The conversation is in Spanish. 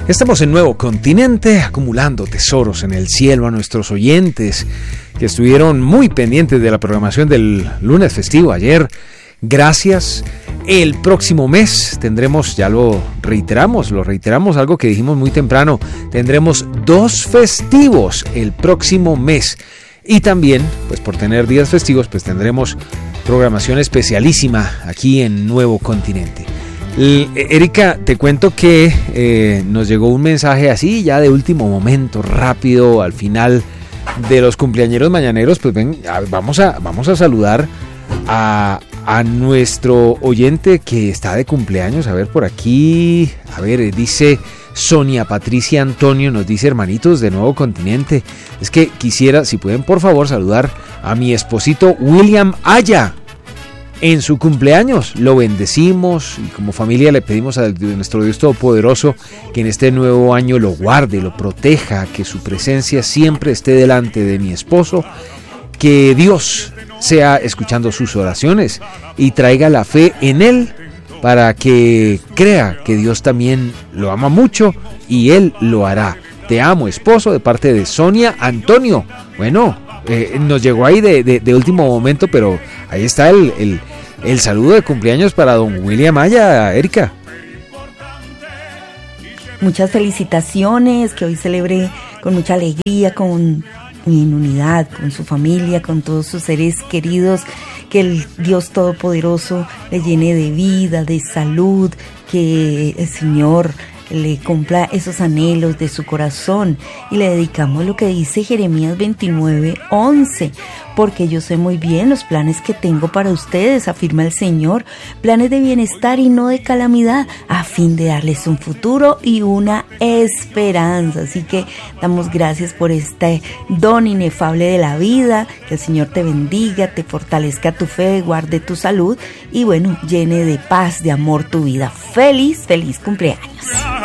Estamos en Nuevo Continente, acumulando tesoros en el cielo a nuestros oyentes que estuvieron muy pendientes de la programación del lunes festivo ayer. Gracias. El próximo mes tendremos, ya lo reiteramos, algo que dijimos muy temprano, tendremos 2 festivos el próximo mes. Y también, pues por tener días festivos, pues tendremos programación especialísima aquí en Nuevo Continente. Erika, te cuento que nos llegó un mensaje así ya de último momento, rápido, al final de los cumpleañeros mañaneros. Pues ven, vamos a saludar a nuestro oyente que está de cumpleaños. A ver, por aquí, dice Sonia Patricia Antonio, nos dice: hermanitos de Nuevo Continente, es que quisiera, si pueden por favor, saludar a mi esposito William Aya en su cumpleaños. Lo bendecimos y como familia le pedimos a nuestro Dios Todopoderoso que en este nuevo año lo guarde, lo proteja, que su presencia siempre esté delante de mi esposo, que Dios sea escuchando sus oraciones y traiga la fe en él para que crea que Dios también lo ama mucho y él lo hará. Te amo, esposo, de parte de Sonia Antonio. Bueno, nos llegó ahí de último momento, pero ahí está el saludo de cumpleaños para don William Aya, Erika. Muchas felicitaciones, que hoy celebre con mucha alegría, en unidad, con su familia, con todos sus seres queridos, que el Dios Todopoderoso le llene de vida, de salud, que el Señor le cumpla esos anhelos de su corazón, y le dedicamos lo que dice Jeremías 29:11, porque yo sé muy bien los planes que tengo para ustedes, afirma el Señor, planes de bienestar y no de calamidad, a fin de darles un futuro y una esperanza. Así que damos gracias por este don inefable de la vida, que el Señor te bendiga, te fortalezca tu fe, guarde tu salud y bueno, llene de paz, de amor tu vida. Feliz cumpleaños.